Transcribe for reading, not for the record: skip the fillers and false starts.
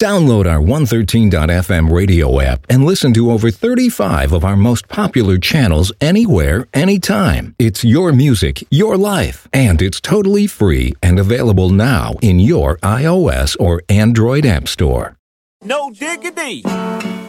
Download our 113.fm radio app and listen to over 35 of our most popular channels anywhere, anytime. It's your music, your life, and it's totally free and available now in your iOS or Android app store. No diggity.